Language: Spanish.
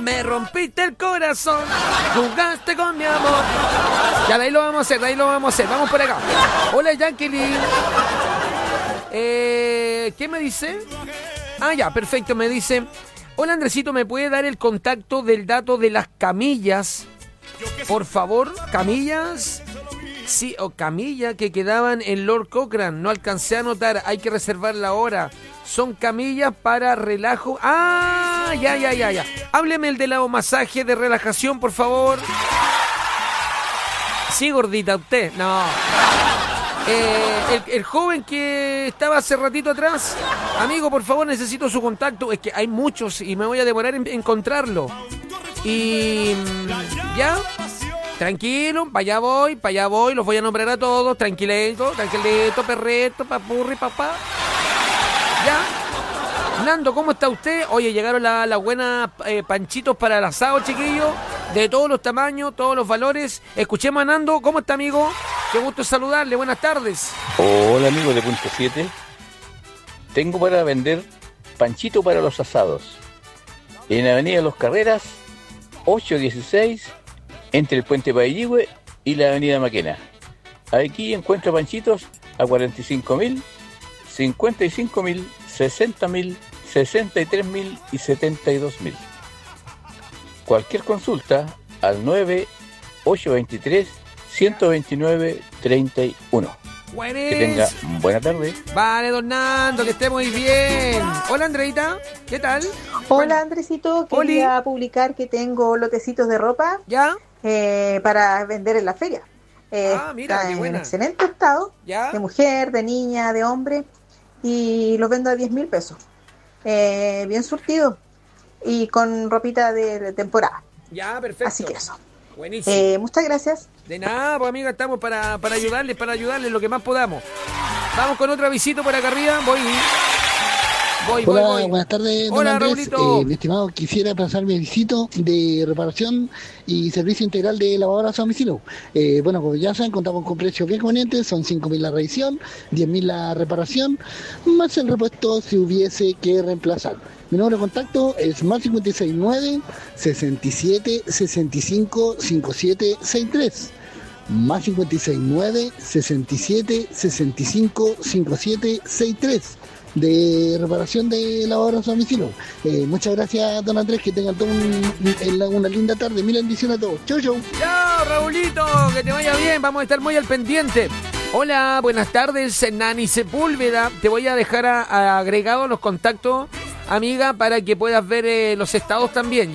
Me rompiste el corazón, jugaste con mi amor. Ya, de ahí lo vamos a hacer, Vamos por acá. Hola, Jacqueline. ¿Qué me dice? Ah, ya, perfecto, me dice... Hola, Andresito, ¿me puede dar el contacto del dato de las camillas? Por favor, camillas... Sí, o camilla que quedaban en Lord Cochrane. No alcancé a anotar, hay que reservar la hora. Son camillas para relajo. ¡Ah! Ya. Hábleme el de la masaje de relajación, por favor. Sí, gordita, usted. No. El joven que estaba hace ratito atrás. Amigo, por favor, necesito su contacto. Es que hay muchos y me voy a demorar en encontrarlo. Y... ¿ya? Tranquilo, para allá voy, los voy a nombrar a todos, tranquilito, perreto, papurri, papá. Ya. Nando, ¿cómo está usted? Oye, llegaron las buenas panchitos para el asado, chiquillos, de todos los tamaños, todos los valores. Escuchemos a Nando, ¿cómo está, amigo? Qué gusto saludarle, buenas tardes. Hola, amigo de Punto 7. Tengo para vender panchito para los asados. En Avenida Los Carreras, 816, entre el Puente Pailligüe y la Avenida Maquena. Aquí encuentro panchitos a 45.000, 55.000, 60.000, 63.000 y 72.000. Cualquier consulta al 9-823-129-31. Que tenga buena tarde. Vale, don Nando, que esté muy bien. Hola, Andreita, ¿qué tal? Hola, Andresito, quería publicar que tengo lotecitos de ropa. ¿Ya? Para vender en la feria. Mira, está qué en buena. Excelente estado. ¿Ya? De mujer, de niña, de hombre. Y los vendo a 10.000 pesos. Bien surtido. Y con ropita de temporada. Ya, perfecto. Así que eso. Buenísimo. Muchas gracias. De nada, pues, amiga, estamos para ayudarles lo que más podamos. Vamos con otra visita por acá arriba. Voy. Buenas tardes, don Hola, Andrés. Raulito. Mi estimado, quisiera pasar mi visito de reparación y servicio integral de lavadoras a domicilio. Bueno, como ya saben, contamos con precios bien convenientes, son 5.000 la revisión, 10.000 la reparación, más el repuesto si hubiese que reemplazar. Mi número de contacto es más 569 67 65 57 63. Más 569 67 65 57 63. De reparación de lavadoras a domicilio. Muchas gracias, don Andrés, que tengan toda una linda tarde. Mil bendiciones a todos. Chau. Chao, Raulito, que te vaya bien, vamos a estar muy al pendiente. Hola, buenas tardes, Nani Sepúlveda. Te voy a dejar agregado los contactos, amiga, para que puedas ver los estados también.